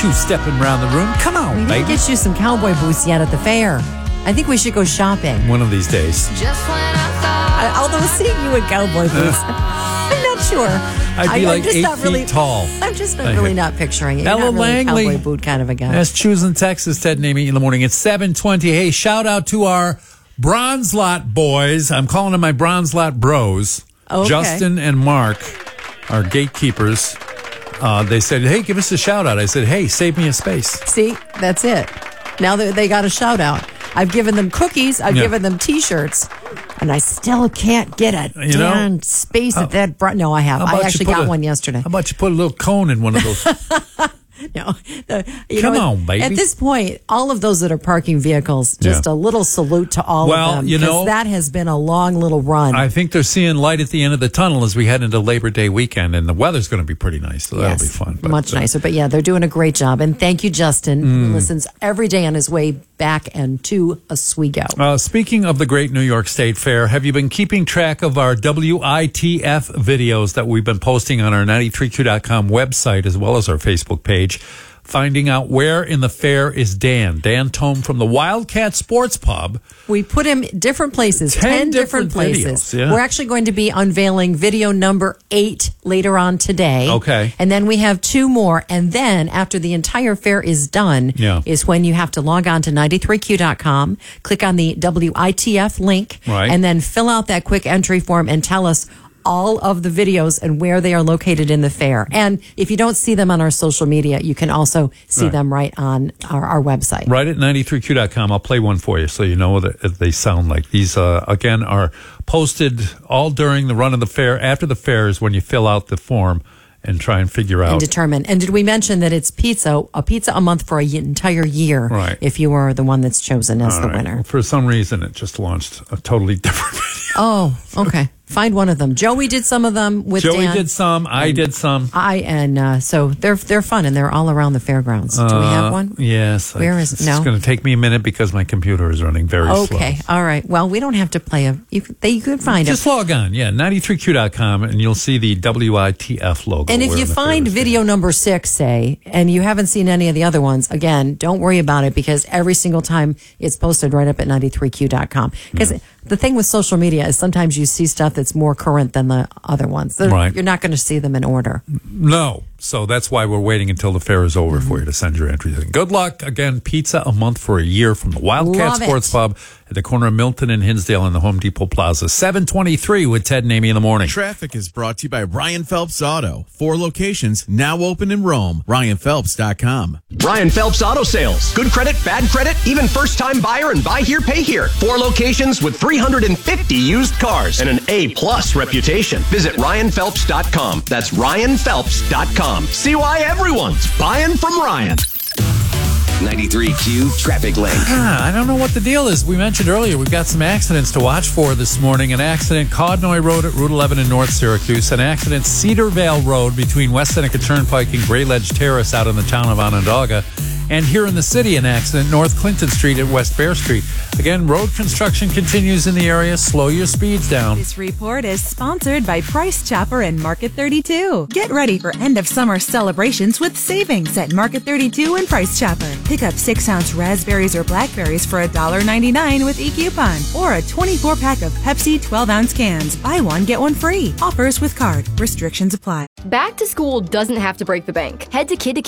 two-stepping around the room. Come on, We baby. didn't get you some cowboy boots yet at the fair. I think we should go shopping. One of these days. Although seeing you in cowboy boots, I'm not sure. I'd be like just 8 not feet really tall. I'm just really not picturing it. You're Ella not really Langley. a cowboy boot kind of a guy. That's choosing Texas, Ted and Amy in the morning. It's 7:20. Hey, shout out to our Bronze Lot boys. I'm calling them my Bronze Lot bros. Okay. Justin and Mark, our gatekeepers. They said, hey, give us a shout out. I said, hey, save me a space. See, that's it. Now that they got a shout out. I've given them cookies. I've given them T-shirts. And I still can't get a damn space at that. No, I have. I actually got one yesterday. How about you put a little cone in one of those? No, Come on, baby. At this point, all of those that are parking vehicles, just a little salute to all of them. Because that has been a long little run. I think they're seeing light at the end of the tunnel as we head into Labor Day weekend, and the weather's going to be pretty nice, so that'll be fun. Much nicer. But yeah, they're doing a great job. And thank you, Justin, who listens every day on his way back and to Oswego. Speaking of the great New York State Fair, have you been keeping track of our WITF videos that we've been posting on our 93Q.com website as well as our Facebook page? Finding out where in the fair is Dan Tome from the Wildcat Sports Pub. We put him different places, 10 different places. Videos, yeah. We're actually going to be unveiling video number 8 later on today. Okay. And then we have 2 more. And then after the entire fair is done, is when you have to log on to 93Q.com, click on the WITF link, and then fill out that quick entry form and tell us all of the videos and where they are located in the fair. And if you don't see them on our social media, you can also see them right on our website. Right at 93Q.com. I'll play one for you so you know what they sound like. These, again, are posted all during the run of the fair. After the fair is when you fill out the form and try and figure out. And determine. And did we mention that it's a pizza a month for an entire year if you are the one that's chosen as the winner? Well, for some reason, it just launched a totally different video. Oh, okay. Find one of them. Joey did some of them with Dan. Joey did some. I did some. So they're fun and they're all around the fairgrounds. Do we have one? Yes. Where is it? No. It's going to take me a minute because my computer is running very slow. Okay. All right. Well, we don't have to play you could find it. Just log on. Yeah. 93Q.com and you'll see the WITF logo. And if you find video number 6, say, and you haven't seen any of the other ones, again, don't worry about it because every single time it's posted right up at 93Q.com. Because the thing with social media is sometimes you see stuff that's more current than the other ones. You're not going to see them in order. No. So that's why we're waiting until the fair is over for you to send your entries in. Good luck. Again, pizza a month for a year from the Wildcat Sports Pub at the corner of Milton and Hinsdale in the Home Depot Plaza. 7:23 with Ted and Amy in the morning. Traffic is brought to you by Ryan Phelps Auto. 4 locations now open in Rome. RyanPhelps.com. Ryan Phelps Auto Sales. Good credit, bad credit, even first-time buyer and buy here, pay here. 4 locations with 350 used cars and an A-plus reputation. Visit RyanPhelps.com. That's RyanPhelps.com. See why everyone's buying from Ryan. 93Q Traffic Link. I don't know what the deal is. We mentioned earlier we've got some accidents to watch for this morning. An accident Codnoy Road at Route 11 in North Syracuse. An accident Cedar Vale Road between West Seneca Turnpike and Gray Ledge Terrace out in the town of Onondaga. And here in the city, an accident North Clinton Street at West Bear Street. Again, road construction continues in the area. Slow your speeds down. This report is sponsored by Price Chopper and Market 32. Get ready for end of summer celebrations with savings at Market 32 and Price Chopper. Pick up 6-ounce raspberries or blackberries for $1.99 with e-coupon, or a 24-pack of Pepsi 12-ounce cans. Buy one, get one free. Offers with card. Restrictions apply. Back to school doesn't have to break the bank. Head to Kid to